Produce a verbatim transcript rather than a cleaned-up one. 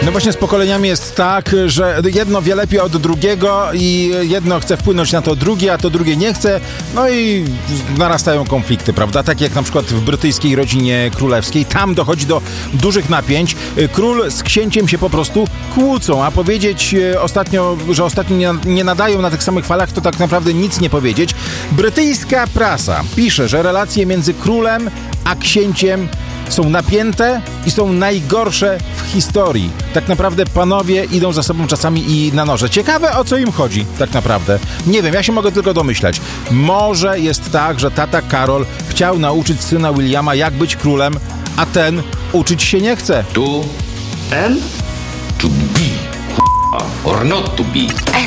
No właśnie z pokoleniami jest tak, że jedno wie lepiej od drugiego i jedno chce wpłynąć na to drugie, a to drugie nie chce, no i narastają konflikty, prawda? Tak jak na przykład w brytyjskiej rodzinie królewskiej, tam dochodzi do dużych napięć. Król z księciem się po prostu kłócą, a powiedzieć ostatnio, że ostatnio nie, nie nadają na tych samych falach, to tak naprawdę nic nie powiedzieć. Brytyjska prasa pisze, że relacje między królem a księciem są napięte i są najgorsze w historii. Tak naprawdę panowie idą za sobą czasami i na noże. Ciekawe, o co im chodzi tak naprawdę. Nie wiem, ja się mogę tylko domyślać. Może jest tak, że tata Karol chciał nauczyć syna Williama, jak być królem, a ten uczyć się nie chce. To and to be or not to be.